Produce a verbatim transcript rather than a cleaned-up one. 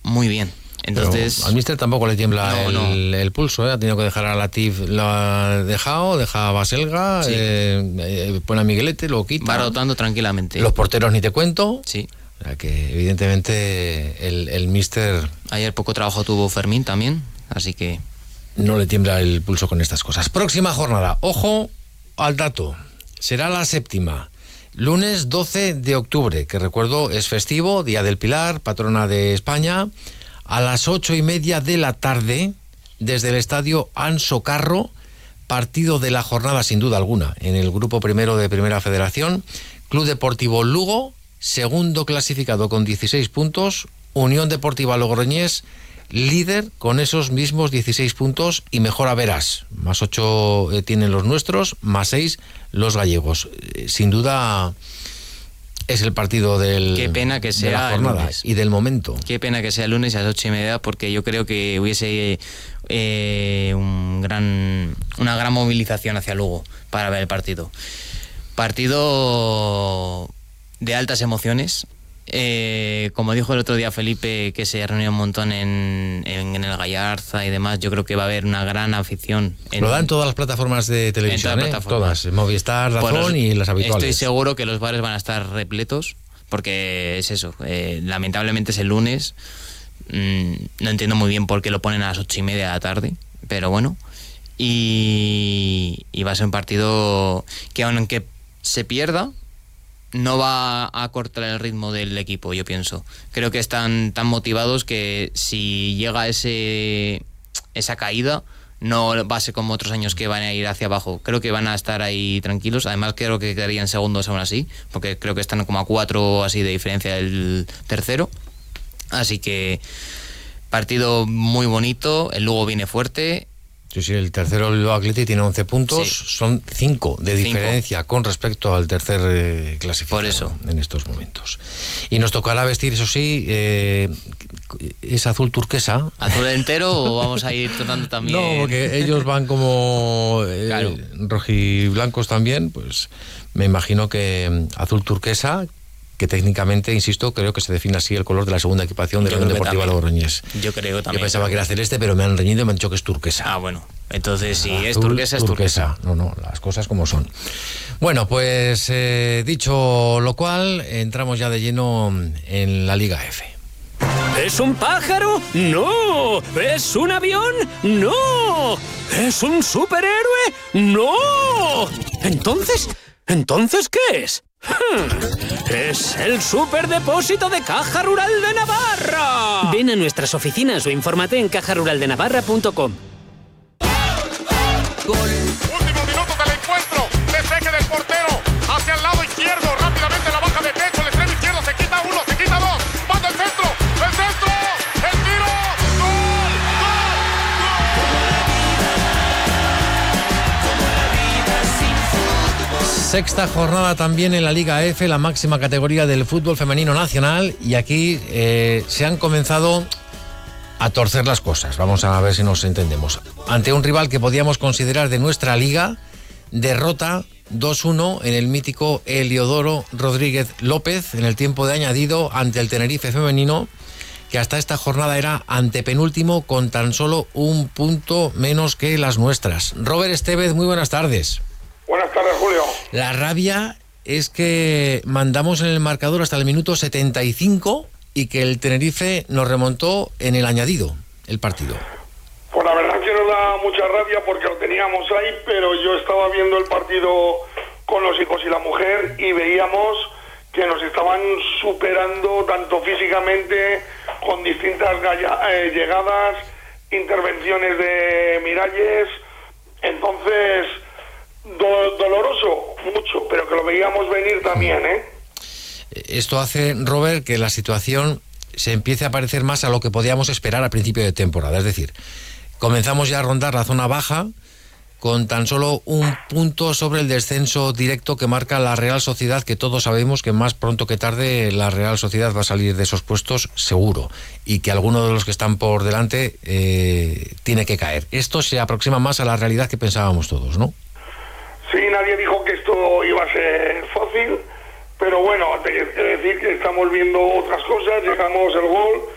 muy bien. Entonces, pero al míster tampoco le tiembla no, el, no. el pulso, ¿eh? Ha tenido que dejar a Latif, lo ha dejado, deja a Baselga, Sí. eh, eh, pone a Miguelete, lo quita. Va rotando tranquilamente. Los porteros ni te cuento. Sí. O sea que evidentemente el, el míster... Ayer poco trabajo tuvo Fermín también, así que... no le tiembla el pulso con estas cosas. Próxima jornada, ojo al dato, será la séptima. Lunes doce de octubre, que recuerdo es festivo, Día del Pilar, patrona de España, a las ocho y media de la tarde, desde el estadio Anso Carro, partido de la jornada sin duda alguna, en el grupo primero de Primera Federación, Club Deportivo Lugo, segundo clasificado con dieciséis puntos, Unión Deportiva Logroñés, líder con esos mismos dieciséis puntos y mejor a veras, más ocho eh, tienen los nuestros, más seis los gallegos. Eh, sin duda es el partido del, Qué pena que sea de la jornada el lunes. Y del momento. Qué pena que sea el lunes a las ocho y media, porque yo creo que hubiese eh, un gran, una gran movilización hacia Lugo para ver el partido. Partido de altas emociones. Eh, como dijo el otro día Felipe, que se reunió un montón en, en, en el Gallarza y demás, yo creo que va a haber una gran afición. En, Lo dan todas las plataformas de televisión, todas, ¿eh? plataformas. Todas, Movistar, Dazón Pues y las habituales. Estoy seguro que los bares van a estar repletos, porque es eso, eh, lamentablemente es el lunes, mm, no entiendo muy bien por qué lo ponen a las ocho y media de la tarde, pero bueno, y, y va a ser un partido que aunque se pierda, no va a cortar el ritmo del equipo, yo pienso. Creo que están tan motivados que si llega ese esa caída, no va a ser como otros años que van a ir hacia abajo. Creo que van a estar ahí tranquilos. Además creo que quedarían segundos aún así, porque creo que están como a cuatro así de diferencia del tercero. Así que partido muy bonito. El Lugo viene fuerte. Sí, sí, el tercero, el Atleti, tiene once puntos, sí. Son cinco de Cinco. diferencia con respecto al tercer eh, clasificado. Por eso. En estos momentos. Y nos tocará vestir, eso sí, eh, ¿es azul turquesa? ¿Azul entero o vamos a ir tratando también? No, porque ellos van como eh, claro. rojiblancos también, pues me imagino que azul turquesa, que técnicamente, insisto, creo que se define así el color de la segunda equipación de la Unión Deportiva Logroñés. Yo creo también. Yo pensaba que era celeste, pero me han reñido y me han dicho que es turquesa. Ah, bueno. Entonces, si Azul, es turquesa, es turquesa. turquesa. No, no, las cosas como son. Bueno, pues eh, dicho lo cual, entramos ya de lleno en la Liga F. ¿Es un pájaro? ¡No! ¿Es un avión? ¡No! ¿Es un superhéroe? ¡No! ¿Entonces? ¿Entonces qué es? ¡Es el superdepósito de Caja Rural de Navarra! Ven a nuestras oficinas o infórmate en caja rural de navarra punto com. Gol. Último minuto del encuentro. Despeje del portero hacia el lado izquierdo. Rápidamente la baja de pecho. El extremo izquierdo se quita uno, se quita dos. Manda el centro. El centro. El tiro. ¡Gol! ¡Gol! ¡Gol! Sexta jornada también en la Liga F, la máxima categoría del fútbol femenino nacional. Y aquí eh, se han comenzado a torcer las cosas. Vamos a ver si nos entendemos. Ante un rival que podíamos considerar de nuestra liga, derrota dos uno en el mítico Heliodoro Rodríguez López en el tiempo de añadido ante el Tenerife femenino, que hasta esta jornada era antepenúltimo con tan solo un punto menos que las nuestras. Robert Estevez, muy buenas tardes. Buenas tardes, Julio. La rabia es que mandamos en el marcador hasta el minuto setenta y cinco y que el Tenerife nos remontó en el añadido el partido. Pues la verdad que nos da mucha rabia porque lo teníamos ahí, pero yo estaba viendo el partido con los hijos y la mujer y veíamos que nos estaban superando tanto físicamente, con distintas galla- eh, llegadas, intervenciones de Miralles. Entonces, do- doloroso, mucho, pero que lo veíamos venir también, ¿eh? Esto hace, Robert, que la situación se empiece a parecer más a lo que podíamos esperar a principio de temporada. Es decir, comenzamos ya a rondar la zona baja con tan solo un punto sobre el descenso directo que marca la Real Sociedad, que todos sabemos que más pronto que tarde la Real Sociedad va a salir de esos puestos seguro, y que alguno de los que están por delante eh, tiene que caer. Esto se aproxima más a la realidad que pensábamos todos, ¿no? Sí, nadie dijo que esto iba a ser fácil, pero bueno, hay que decir que estamos viendo otras cosas. Llegamos el gol,